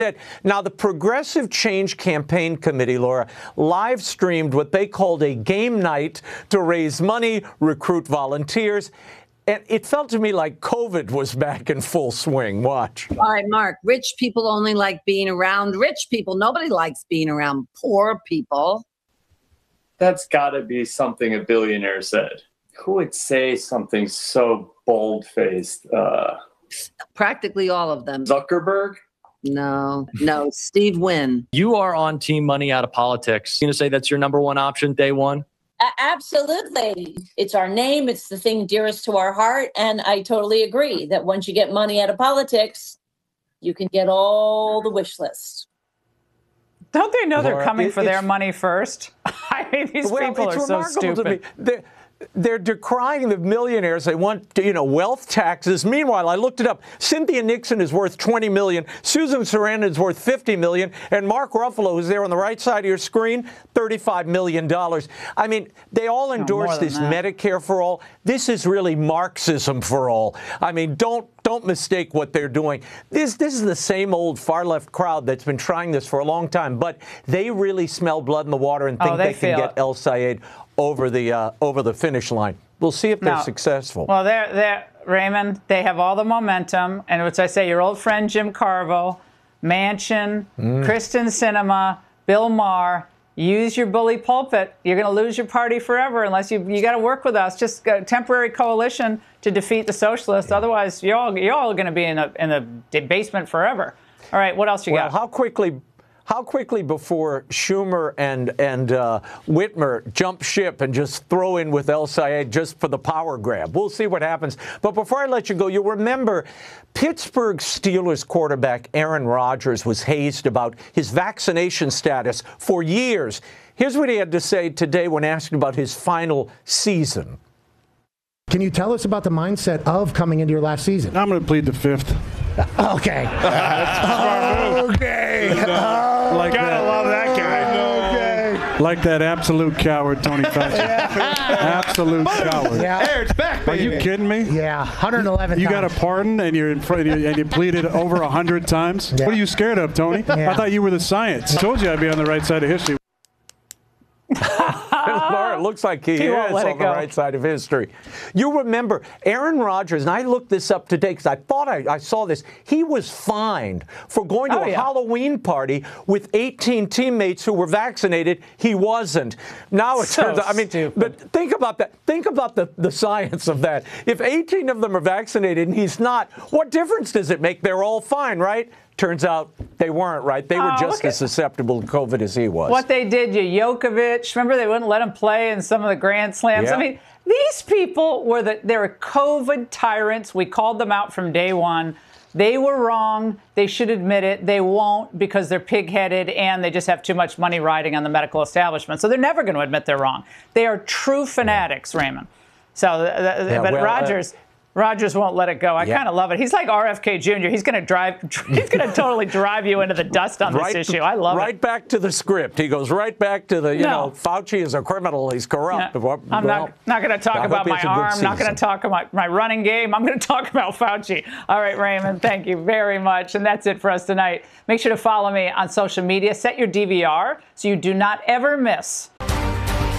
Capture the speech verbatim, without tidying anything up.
Now, the Progressive Change Campaign Committee, Laura, live streamed what they called a game night to raise money, recruit volunteers. And it felt to me like COVID was back in full swing. Watch. All right, Mark, rich people only like being around rich people. Nobody likes being around poor people. That's got to be something a billionaire said. Who would say something so bold-faced? Uh, Practically all of them. Zuckerberg? No, no, Steve Wynn. You are on Team Money Out of Politics. You going to say that's your number one option day one? Uh, absolutely. It's our name. It's the thing dearest to our heart. And I totally agree that once you get money out of politics, you can get all the wish list. Don't they know Laura, they're coming it, for their money first? I mean, these well, people are so stupid. They're, they're decrying the millionaires. They want, you know, wealth taxes. Meanwhile, I looked it up. Cynthia Nixon is worth twenty million dollars. Susan Sarandon is worth fifty million dollars. And Mark Ruffalo, who's there on the right side of your screen, thirty-five million dollars. I mean, they all endorse this that. Medicare for all. This is really Marxism for all. I mean, don't Don't mistake what they're doing. This this is the same old far-left crowd that's been trying this for a long time, but they really smell blood in the water and think oh, they, they can get it. El Sayed over the uh, over the finish line. We'll see if they're no. successful. Well, they're, they're, Raymond, they have all the momentum, and which I say, your old friend Jim Carville, Manchin, mm. Kristen Sinema, Bill Maher. Use your bully pulpit. You're going to lose your party forever unless you you got to work with us. Just a temporary coalition to defeat the socialists. Yeah. Otherwise, you're all you're all going to be in a in the basement forever. All right, what else you well, got? How quickly? How quickly before Schumer and and uh, Whitmer jump ship and just throw in with El Sayed just for the power grab? We'll see what happens. But before I let you go, you'll remember Pittsburgh Steelers quarterback Aaron Rodgers was hazed about his vaccination status for years. Here's what he had to say today when asked about his final season. Can you tell us about the mindset of coming into your last season? I'm going to plead the fifth. Okay. okay. Uh, like Gotta that. love that guy. Okay. Like that absolute coward, Tony Fauci. Absolute coward. Yeah. Hey, it's back, baby. Are you kidding me? Yeah, one hundred eleven You times. got a pardon and you're in front and you pleaded over one hundred times? Yeah. What are you scared of, Tony? Yeah. I thought you were the science. I told you I'd be on the right side of history. Laura, it looks like he, he is on the go. right side of history. You remember Aaron Rodgers, and I looked this up today because I thought I, I saw this. He was fined for going to oh, a yeah. Halloween party with eighteen teammates who were vaccinated. He wasn't. Now it so turns out, I mean, stupid. but think about that. Think about the, the science of that. If eighteen of them are vaccinated and he's not, what difference does it make? They're all fine, right? Turns out they weren't, right? They were oh, just as susceptible to COVID as he was. What they did, you Djokovic, remember they wouldn't let him play in some of the Grand Slams? Yeah. I mean, these people were the, they were COVID tyrants. We called them out from day one. They were wrong. They should admit it. They won't because they're pig-headed and they just have too much money riding on the medical establishment. So they're never going to admit they're wrong. They are true fanatics, Raymond. So, uh, yeah, but well, Rodgers... Uh, Rodgers won't let it go. I yeah. kind of love it. He's like R F K Junior He's going to drive. He's going to totally drive you into the dust on this right, issue. I love right it. Right back to the script. He goes right back to the, you no. know, Fauci is a criminal. He's corrupt. No, well, I'm not, not going to talk about my arm. Not going to talk about my running game. I'm going to talk about Fauci. All right, Raymond, thank you very much. And that's it for us tonight. Make sure to follow me on social media. Set your D V R so you do not ever miss